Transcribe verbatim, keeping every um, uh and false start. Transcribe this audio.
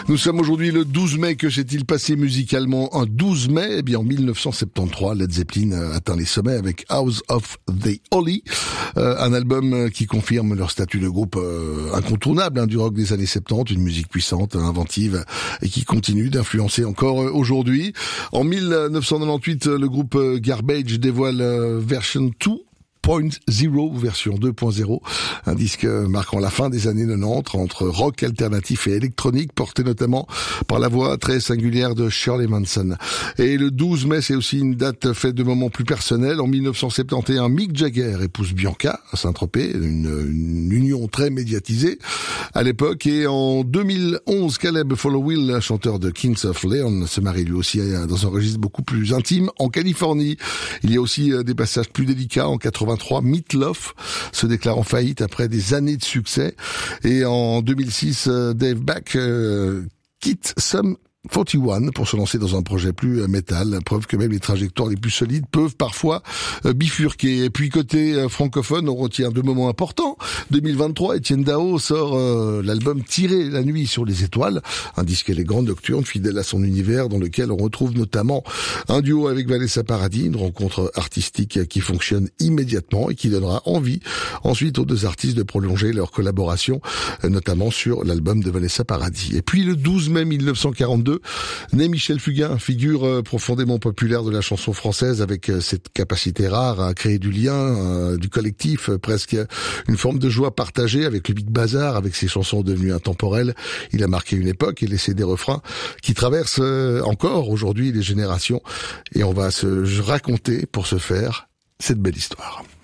Nous sommes aujourd'hui le douze mai. Que s'est-il passé musicalement un douze mai? Eh bien, en mille neuf cent soixante-treize, Led Zeppelin atteint les sommets avec House of the Holy, euh, un album qui confirme leur statut de groupe euh, incontournable hein, du rock des années soixante-dix, une musique puissante, inventive et qui continue d'influencer encore euh, aujourd'hui. En mille neuf cent quatre-vingt-dix-huit, le groupe Garbage dévoile euh, Version deux. Point Zero, version deux point zéro, un disque marquant la fin des années quatre-vingt-dix entre rock alternatif et électronique, porté notamment par la voix très singulière de Shirley Manson. Et le douze mai, c'est aussi une date faite de moments plus personnels. En mille neuf cent soixante et onze, Mick Jagger épouse Bianca à Saint-Tropez, une, une union très médiatisée à l'époque. Et en deux mille onze, Caleb Followill, chanteur de Kings of Leon, se marie lui aussi dans un registre beaucoup plus intime en Californie. Il y a aussi des passages plus délicats. En quatre-vingt-trois, Meat Loaf se déclare en faillite après des années de succès. Et en deux mille six, Dave Back euh, quitte Sum quarante et un pour se lancer dans un projet plus métal, preuve que même les trajectoires les plus solides peuvent parfois bifurquer. Et puis côté francophone, on retient deux moments importants. deux mille vingt-trois, Étienne Dao sort euh, l'album Tirer la nuit sur les étoiles, un disque élégant, nocturne, fidèle à son univers, dans lequel on retrouve notamment un duo avec Vanessa Paradis, une rencontre artistique qui fonctionne immédiatement et qui donnera envie ensuite aux deux artistes de prolonger leur collaboration, notamment sur l'album de Vanessa Paradis. Et puis le douze mai mille neuf cent quarante-deux, né Michel Fugain, figure profondément populaire de la chanson française avec cette capacité rare à créer du lien, euh, du collectif, presque une forme de joie partagée avec le Big Bazar, avec ses chansons devenues intemporelles. Il a marqué une époque et laissé des refrains qui traversent encore aujourd'hui les générations. Et on va se raconter pour ce faire cette belle histoire.